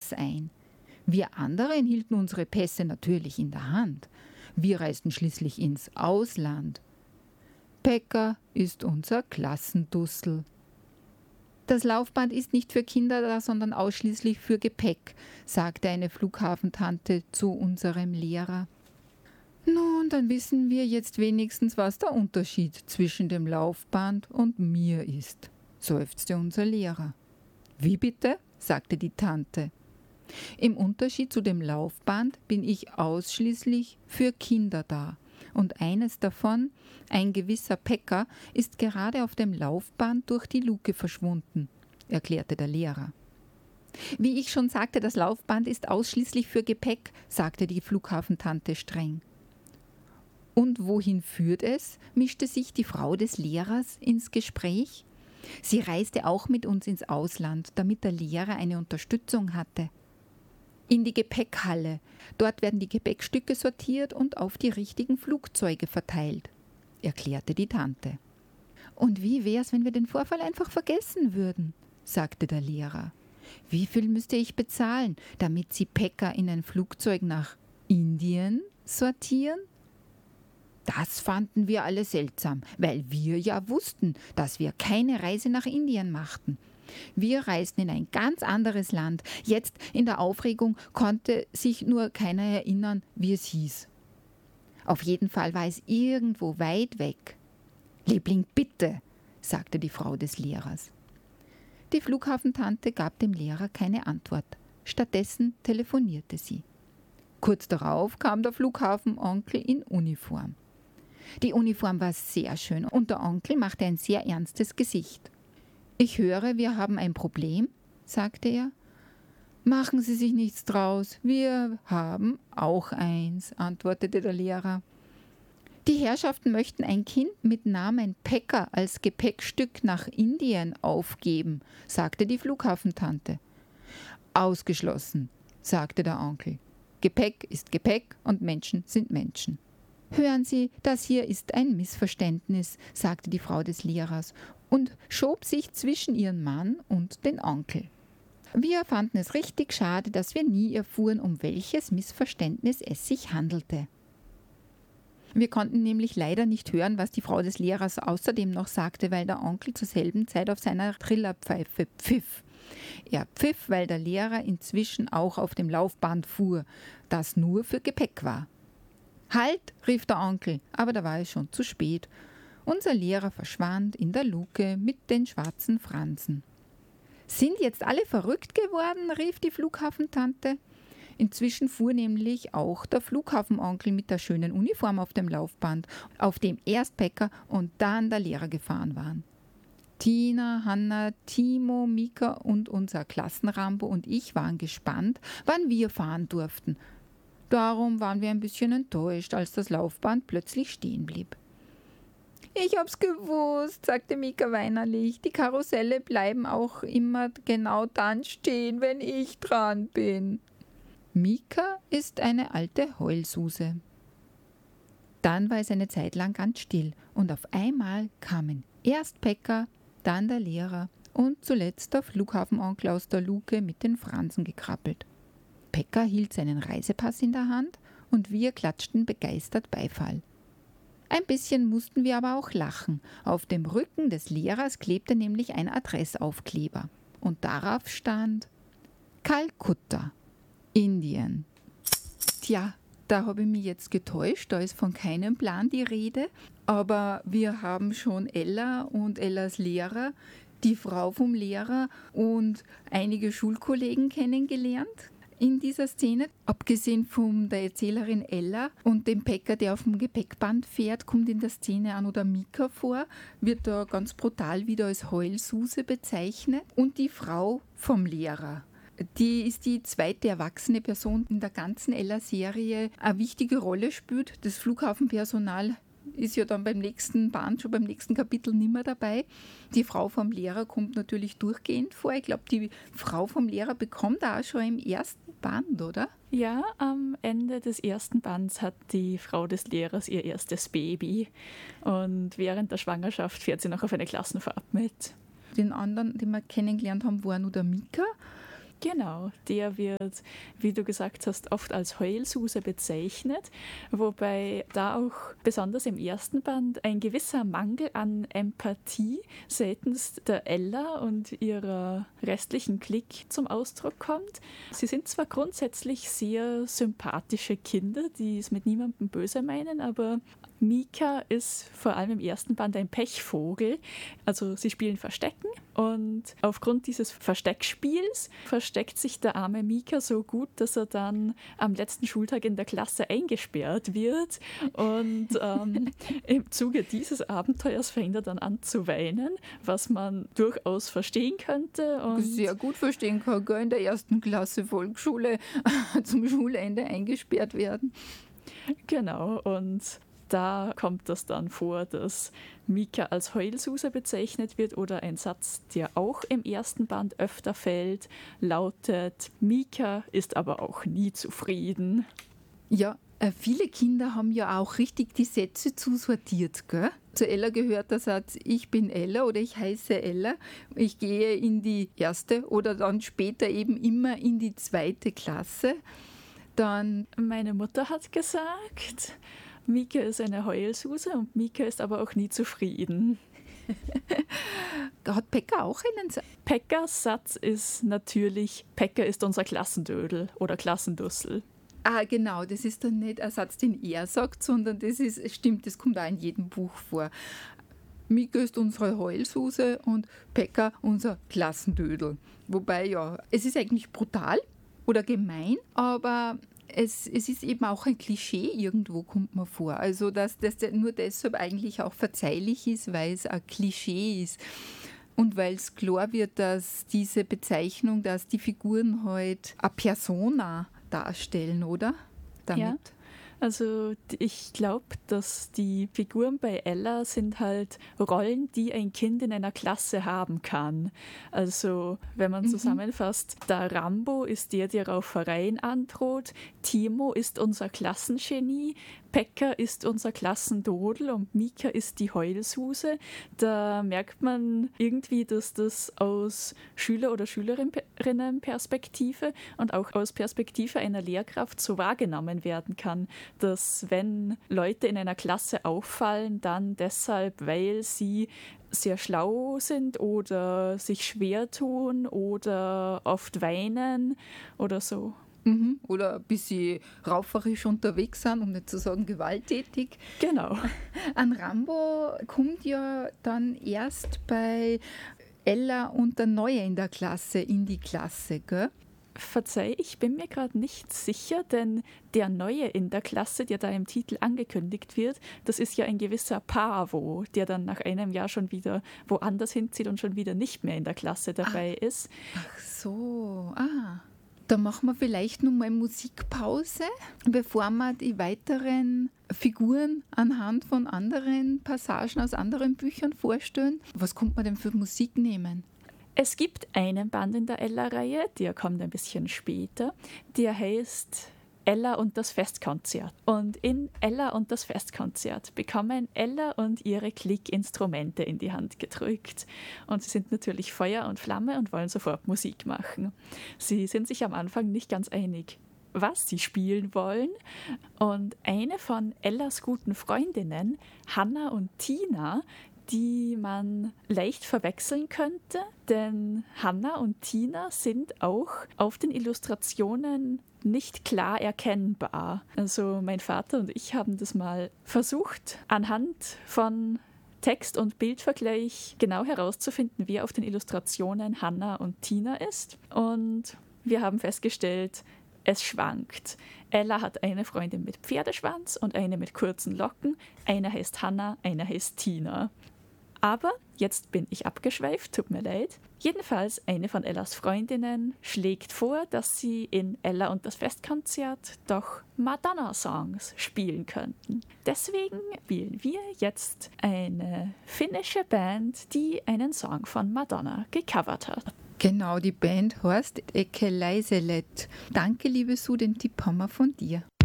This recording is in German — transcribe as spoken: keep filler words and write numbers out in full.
Pass ein. Wir anderen hielten unsere Pässe natürlich in der Hand. Wir reisten schließlich ins Ausland. Pekka ist unser Klassendussel. Das Laufband ist nicht für Kinder da, sondern ausschließlich für Gepäck, sagte eine Flughafentante zu unserem Lehrer. Nun, dann wissen wir jetzt wenigstens, was der Unterschied zwischen dem Laufband und mir ist, seufzte unser Lehrer. Wie bitte? Sagte die Tante. Im Unterschied zu dem Laufband bin ich ausschließlich für Kinder da. Und eines davon, ein gewisser Pekka, ist gerade auf dem Laufband durch die Luke verschwunden, erklärte der Lehrer. Wie ich schon sagte, das Laufband ist ausschließlich für Gepäck, sagte die Flughafentante streng. Und wohin führt es? Mischte sich die Frau des Lehrers ins Gespräch. Sie reiste auch mit uns ins Ausland, damit der Lehrer eine Unterstützung hatte. In die Gepäckhalle. Dort werden die Gepäckstücke sortiert und auf die richtigen Flugzeuge verteilt, erklärte die Tante. Und wie wär's, wenn wir den Vorfall einfach vergessen würden, sagte der Lehrer. Wie viel müsste ich bezahlen, damit Sie Pekka in ein Flugzeug nach Indien sortieren? Das fanden wir alle seltsam, weil wir ja wussten, dass wir keine Reise nach Indien machten. Wir reisten in ein ganz anderes Land. Jetzt in der Aufregung konnte sich nur keiner erinnern, wie es hieß. Auf jeden Fall war es irgendwo weit weg. »Liebling, bitte«, sagte die Frau des Lehrers. Die Flughafentante gab dem Lehrer keine Antwort. Stattdessen telefonierte sie. Kurz darauf kam der Flughafenonkel in Uniform. Die Uniform war sehr schön und der Onkel machte ein sehr ernstes Gesicht. »Ich höre, wir haben ein Problem«, sagte er. »Machen Sie sich nichts draus, wir haben auch eins«, antwortete der Lehrer. »Die Herrschaften möchten ein Kind mit Namen Pekka als Gepäckstück nach Indien aufgeben«, sagte die Flughafentante. »Ausgeschlossen«, sagte der Onkel. »Gepäck ist Gepäck und Menschen sind Menschen.« »Hören Sie, das hier ist ein Missverständnis«, sagte die Frau des Lehrers und schob sich zwischen ihren Mann und den Onkel. Wir fanden es richtig schade, dass wir nie erfuhren, um welches Missverständnis es sich handelte. Wir konnten nämlich leider nicht hören, was die Frau des Lehrers außerdem noch sagte, weil der Onkel zur selben Zeit auf seiner Trillerpfeife pfiff. Er pfiff, weil der Lehrer inzwischen auch auf dem Laufband fuhr, das nur für Gepäck war. »Halt«, rief der Onkel, aber da war es schon zu spät. Unser Lehrer verschwand in der Luke mit den schwarzen Fransen. »Sind jetzt alle verrückt geworden?«, rief die Flughafentante. Inzwischen fuhr nämlich auch der Flughafenonkel mit der schönen Uniform auf dem Laufband, auf dem erst Pekka und dann der Lehrer gefahren waren. Tina, Hanna, Timo, Mika und unser Klassenrambo und ich waren gespannt, wann wir fahren durften. Darum waren wir ein bisschen enttäuscht, als das Laufband plötzlich stehen blieb. »Ich hab's gewusst«, sagte Mika weinerlich. »Die Karusselle bleiben auch immer genau dann stehen, wenn ich dran bin.« Mika ist eine alte Heulsuse. Dann war es eine Zeit lang ganz still und auf einmal kamen erst Pekka, dann der Lehrer und zuletzt der Flughafenonkel aus der Luke mit den Fransen gekrabbelt. Pekka hielt seinen Reisepass in der Hand und wir klatschten begeistert Beifall. Ein bisschen mussten wir aber auch lachen. Auf dem Rücken des Lehrers klebte nämlich ein Adressaufkleber und darauf stand Kalkutta, Indien. Tja, da habe ich mich jetzt getäuscht, da ist von keinem Plan die Rede, aber wir haben schon Ella und Ellas Lehrer, die Frau vom Lehrer und einige Schulkollegen kennengelernt in dieser Szene. Abgesehen von der Erzählerin Ella und dem Pekka, der auf dem Gepäckband fährt, kommt in der Szene auch noch der Mika vor, wird da ganz brutal wieder als Heulsuse bezeichnet. Und die Frau vom Lehrer. Die ist die zweite erwachsene Person in der ganzen Ella-Serie, eine wichtige Rolle spielt. Das Flughafenpersonal ist ja dann beim nächsten Band, schon beim nächsten Kapitel nicht mehr dabei. Die Frau vom Lehrer kommt natürlich durchgehend vor. Ich glaube, die Frau vom Lehrer bekommt auch schon im ersten Band, oder? Ja, am Ende des ersten Bands hat die Frau des Lehrers ihr erstes Baby und während der Schwangerschaft fährt sie noch auf eine Klassenfahrt mit. Den anderen, den wir kennengelernt haben, war nur der Mika. Genau, der wird, wie du gesagt hast, oft als Heulsuse bezeichnet, wobei da auch besonders im ersten Band ein gewisser Mangel an Empathie seitens der Ella und ihrer restlichen Clique zum Ausdruck kommt. Sie sind zwar grundsätzlich sehr sympathische Kinder, die es mit niemandem böse meinen, aber Mika ist vor allem im ersten Band ein Pechvogel. Also sie spielen Verstecken und aufgrund dieses Versteckspiels versteckt sich der arme Mika so gut, dass er dann am letzten Schultag in der Klasse eingesperrt wird. Und ähm, im Zuge dieses Abenteuers fängt er dann an zu weinen, was man durchaus verstehen könnte. Und sehr gut verstehen kann, gell, in der ersten Klasse Volksschule zum Schulende eingesperrt werden. Genau, und da kommt das dann vor, dass Mika als Heulsuse bezeichnet wird oder ein Satz, der auch im ersten Band öfter fällt, lautet: Mika ist aber auch nie zufrieden. Ja, äh, viele Kinder haben ja auch richtig die Sätze zusortiert, gell? Zu Ella gehört der Satz: Ich bin Ella oder ich heiße Ella, ich gehe in die erste oder dann später eben immer in die zweite Klasse. Dann meine Mutter hat gesagt, Mika ist eine Heulsuse und Mika ist aber auch nie zufrieden. Hat Pekka auch einen Satz? Pekkas Satz ist natürlich: Pekka ist unser Klassendödel oder Klassendussel. Ah, genau, das ist dann nicht ein Satz, den er sagt, sondern das ist, stimmt, das kommt auch in jedem Buch vor. Mika ist unsere Heulsuse und Pekka unser Klassendödel. Wobei, ja, es ist eigentlich brutal oder gemein, aber Es, es ist eben auch ein Klischee, irgendwo kommt mir vor. Also, dass das nur deshalb eigentlich auch verzeihlich ist, weil es ein Klischee ist. Und weil es klar wird, dass diese Bezeichnung, dass die Figuren halt eine Persona darstellen, oder? Damit. Ja. Also ich glaube, dass die Figuren bei Ella sind halt Rollen, die ein Kind in einer Klasse haben kann. Also wenn man zusammenfasst, der Rambo ist der, der auf Verein androht, Timo ist unser Klassengenie, Pekka ist unser Klassendodel und Mika ist die Heulsuse. Da merkt man irgendwie, dass das aus Schüler- oder Schülerinnenperspektive und auch aus Perspektive einer Lehrkraft so wahrgenommen werden kann, dass wenn Leute in einer Klasse auffallen, dann deshalb, weil sie sehr schlau sind oder sich schwer tun oder oft weinen oder so. Mhm. Oder ein bisschen rauferisch unterwegs sind, um nicht zu sagen gewalttätig. Genau. An Rambo kommt ja dann erst bei Ella und der Neue in der Klasse in die Klasse, gell? Verzeih, ich bin mir gerade nicht sicher, denn der Neue in der Klasse, der da im Titel angekündigt wird, das ist ja ein gewisser Paavo, der dann nach einem Jahr schon wieder woanders hinzieht und schon wieder nicht mehr in der Klasse dabei ach, ist. Ach so, ah. Da machen wir vielleicht noch mal Musikpause, bevor wir die weiteren Figuren anhand von anderen Passagen aus anderen Büchern vorstellen. Was kommt man denn für Musik nehmen? Es gibt einen Band in der Ella-Reihe, der kommt ein bisschen später, der heißt Ella und das Festkonzert. Und in Ella und das Festkonzert bekommen Ella und ihre Clique Instrumente in die Hand gedrückt. Und sie sind natürlich Feuer und Flamme und wollen sofort Musik machen. Sie sind sich am Anfang nicht ganz einig, was sie spielen wollen. Und eine von Ellas guten Freundinnen, Hannah und Tina, die man leicht verwechseln könnte, denn Hannah und Tina sind auch auf den Illustrationen nicht klar erkennbar. Also mein Vater und ich haben das mal versucht, anhand von Text- und Bildvergleich genau herauszufinden, wer auf den Illustrationen Hannah und Tina ist. Und wir haben festgestellt, es schwankt. Ella hat eine Freundin mit Pferdeschwanz und eine mit kurzen Locken. Eine heißt Hannah, eine heißt Tina. Aber jetzt bin ich abgeschweift, tut mir leid. Jedenfalls, eine von Ellas Freundinnen schlägt vor, dass sie in Ella und das Festkonzert doch Madonna-Songs spielen könnten. Deswegen spielen wir jetzt eine finnische Band, die einen Song von Madonna gecovert hat. Genau, die Band heißt Ekeläiselet. Danke, liebe Sue, den Tipp haben wir von dir.